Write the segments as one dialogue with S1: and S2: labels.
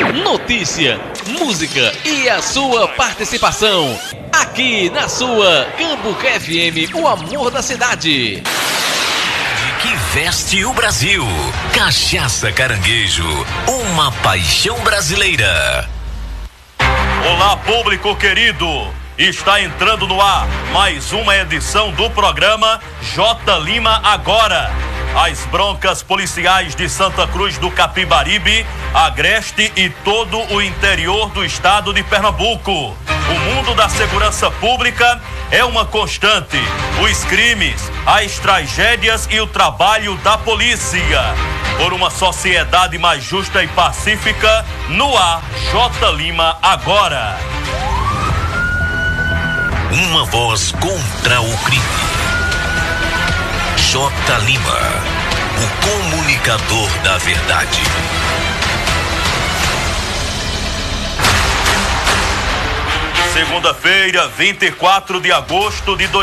S1: Notícia, música e a sua participação. Aqui na sua Cambuca FM, o amor da cidade.
S2: Que veste o Brasil. Cachaça Caranguejo, uma paixão brasileira.
S3: Olá, público querido. Está entrando no ar mais uma edição do programa J. Lima Agora. As broncas policiais de Santa Cruz do Capibaribe, Agreste e todo o interior do estado de Pernambuco. O mundo da segurança pública é uma constante. Os crimes, as tragédias e o trabalho da polícia. Por uma sociedade mais justa e pacífica, no ar, J. Lima Agora.
S2: Uma voz contra o crime. J. Lima, o comunicador da verdade.
S3: Segunda-feira, 24 de agosto de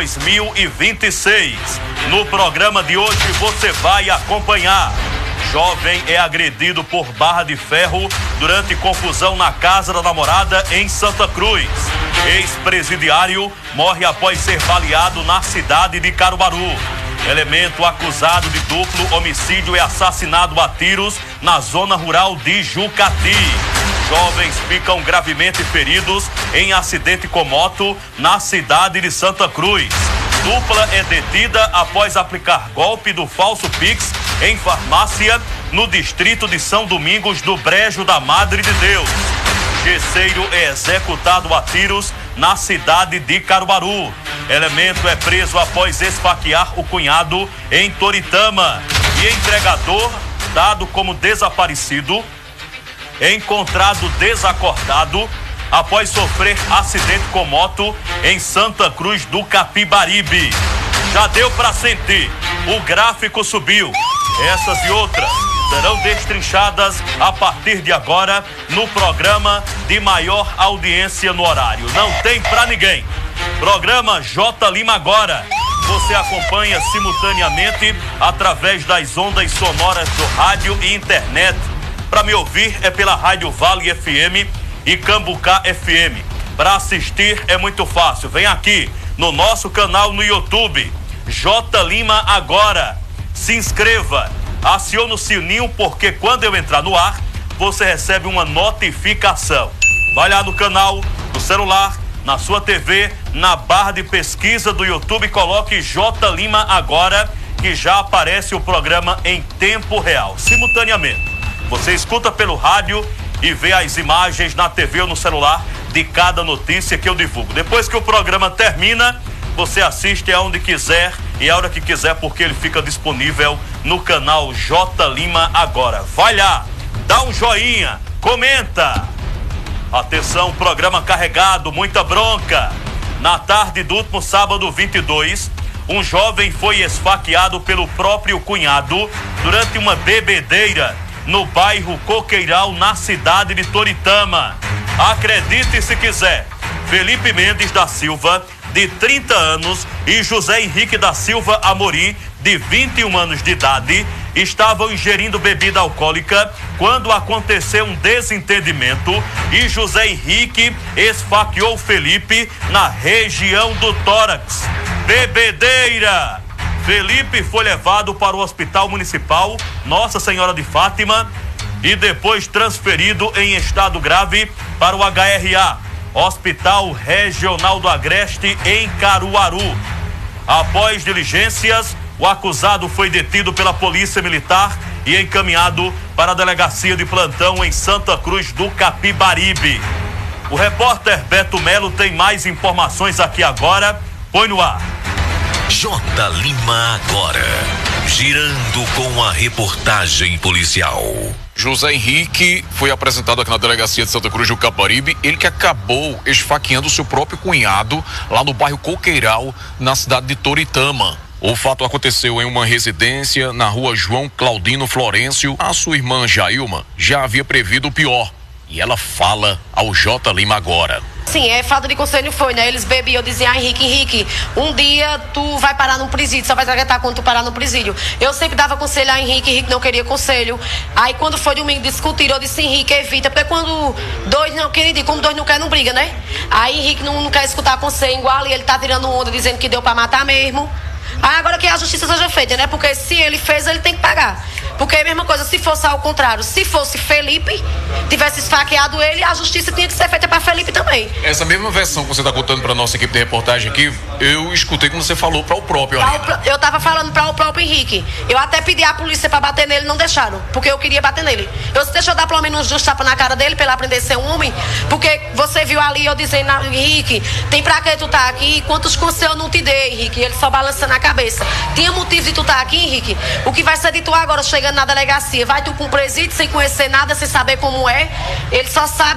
S3: 2026. No programa de hoje você vai acompanhar. Jovem é agredido por barra de ferro durante confusão na casa da namorada em Santa Cruz. Ex-presidiário morre após ser baleado na cidade de Caruaru. Elemento acusado de duplo homicídio é assassinado a tiros na zona rural de Jucati. Jovens ficam gravemente feridos em acidente com moto na cidade de Santa Cruz. Dupla é detida após aplicar golpe do falso Pix em farmácia no distrito de São Domingos do Brejo da Madre de Deus. Gesseiro é executado a tiros na cidade de Caruaru. Elemento é preso após esfaquear o cunhado em Toritama. E entregador, dado como desaparecido, é encontrado desacordado após sofrer acidente com moto em Santa Cruz do Capibaribe. Já deu para sentir, o gráfico subiu. Essas e outras serão destrinchadas a partir de agora no programa de maior audiência no horário. Não tem pra ninguém. Programa J. Lima Agora. Você acompanha simultaneamente através das ondas sonoras do rádio e internet. Para me ouvir é pela Rádio Vale FM e Cambucá FM. Para assistir é muito fácil. Vem aqui no nosso canal no YouTube, J. Lima Agora. Se inscreva, acione o sininho, porque quando eu entrar no ar, você recebe uma notificação. Vai lá no canal, no celular, na sua TV, na barra de pesquisa do YouTube, coloque J. Lima Agora, que já aparece o programa em tempo real, simultaneamente. Você escuta pelo rádio e vê as imagens na TV ou no celular de cada notícia que eu divulgo. Depois que o programa termina, você assiste aonde quiser e a hora que quiser, porque ele fica disponível no canal J. Lima Agora. Vai lá, dá um joinha, comenta. Atenção, programa carregado, muita bronca. Na tarde do último sábado 22, um jovem foi esfaqueado pelo próprio cunhado durante uma bebedeira no bairro Coqueiral, na cidade de Toritama. Acredite se quiser, Felipe Mendes da Silva, de 30 anos, e José Henrique da Silva Amorim, de 21 anos de idade, estavam ingerindo bebida alcoólica quando aconteceu um desentendimento e José Henrique esfaqueou Felipe na região do tórax. Bebedeira! Felipe foi levado para o Hospital Municipal Nossa Senhora de Fátima e depois transferido em estado grave para o HRA, Hospital Regional do Agreste, em Caruaru. Após diligências, o acusado foi detido pela Polícia Militar e encaminhado para a delegacia de plantão em Santa Cruz do Capibaribe. O repórter Beto Melo tem mais informações aqui agora. Põe no ar.
S2: J. Lima Agora, girando com a reportagem policial.
S4: José Henrique foi apresentado aqui na delegacia de Santa Cruz do Capibaribe, ele que acabou esfaqueando seu próprio cunhado lá no bairro Coqueiral, na cidade de Toritama. O fato aconteceu em uma residência na rua João Claudino Florencio. A sua irmã Jailma já havia previsto o pior e ela fala ao J. Lima Agora.
S5: assim, falta de conselho foi, né? Eles bebiam, eu dizia, Henrique, um dia tu vai parar num presídio, só vai aguentar quando tu parar no presídio. Eu sempre dava conselho a Henrique não queria conselho. Aí quando foi domingo discutir, eu disse, Henrique, evita, porque quando dois não, querido, como dois não quer, não briga, né? Aí Henrique não quer escutar conselho igual e ele tá tirando onda, dizendo que deu pra matar mesmo. Aí agora que a justiça seja feita, né? Porque se ele fez, ele tem que pagar. Porque é a mesma coisa, se fosse ao contrário, se fosse Felipe, tivesse esfaqueado ele, a justiça tinha que ser feita para Felipe também.
S4: Essa mesma versão que você está contando para nossa equipe de reportagem aqui, eu escutei quando você falou para o próprio Aline.
S5: Eu tava falando para o próprio Henrique. Eu até pedi à polícia para bater nele, não deixaram, porque eu queria bater nele. Eu disse, deixa eu dar pelo menos uns tapas na cara dele, para ele aprender a ser um homem, porque você viu ali eu dizendo, Henrique, tem pra que tu tá aqui? Quantos conselhos eu não te dei, Henrique? E ele só balançando a cabeça. Tinha motivo de tu tá aqui, Henrique? O que vai ser de tu agora, chegando na delegacia? Vai tu com presídio, sem conhecer nada, sem saber como é? Ele só sabe